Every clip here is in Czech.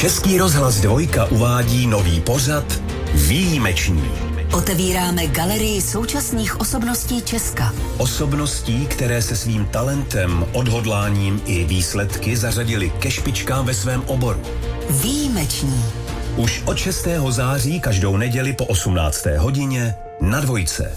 Český rozhlas Dvojka uvádí nový pořad Výjimeční. Otevíráme galerii současných osobností Česka. Osobností, které se svým talentem, odhodláním i výsledky zařadili ke špičkám ve svém oboru. Výjimeční. Už od 6. září každou neděli po 18. hodině na Dvojce.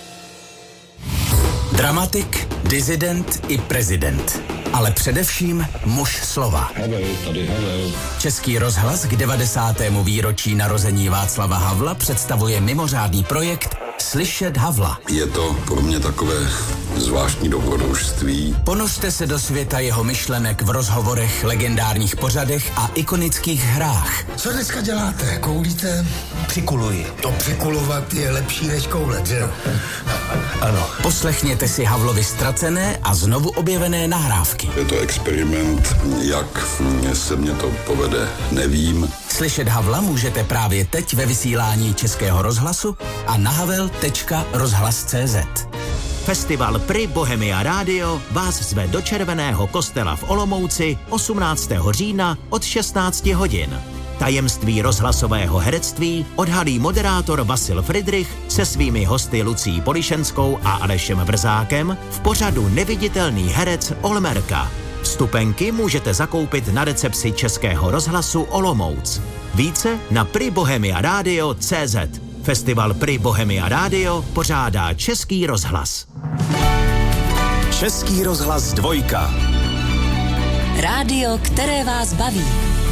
Dramatik, disident i prezident. Ale především muž slova. Havel. Český rozhlas k 90. výročí narození Václava Havla představuje mimořádný projekt Slyšet Havla. Je to pro mě takové zvláštní dobrodružství. Ponořte se do světa jeho myšlenek v rozhovorech, legendárních pořadech a ikonických hrách. Co dneska děláte? Koulíte? Přikuluji. To přikulovat je lepší než koulet, že jo? Ano. Poslechněte si Havlovi ztracené a znovu objevené nahrávky. Je to experiment, jak se mně to povede, nevím. Slyšet Havla můžete právě teď ve vysílání Českého rozhlasu a na havel.rozhlas.cz. Festival Pri Bohemia Radio vás zve do Červeného kostela v Olomouci 18. října od 16 hodin. Tajemství rozhlasového herectví odhalí moderátor Vasil Fridrich se svými hosty Lucí Polišenskou a Alešem Vrzákem v pořadu Neviditelný herec Olmerka. Vstupenky můžete zakoupit na recepci Českého rozhlasu Olomouc. Více na pribohemiaradio.cz. Festival Pri Bohemia Radio pořádá Český rozhlas. Český rozhlas Dvojka. Rádio, které vás baví.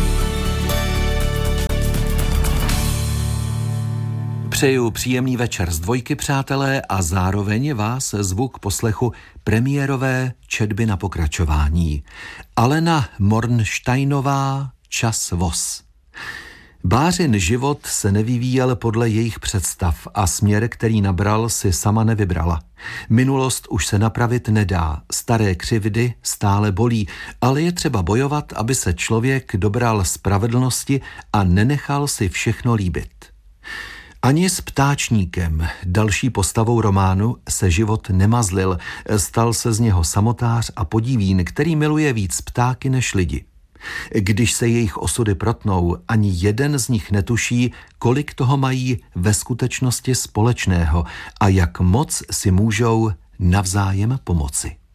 Přeju příjemný večer z Dvojky, přátelé, a zároveň vás zvu k poslechu premiérové četby na pokračování. Alena Mornsteinová, Čas voz. Bářin život se nevyvíjel podle jejich představ a směr, který nabral, si sama nevybrala. Minulost už se napravit nedá, staré křivdy stále bolí, ale je třeba bojovat, aby se člověk dobral spravedlnosti a nenechal si všechno líbit. Ani s Ptáčníkem, další postavou románu, se život nemazlil, stal se z něho samotář a podivín, který miluje víc ptáky než lidi. Když se jejich osudy protnou, ani jeden z nich netuší, kolik toho mají ve skutečnosti společného a jak moc si můžou navzájem pomoci.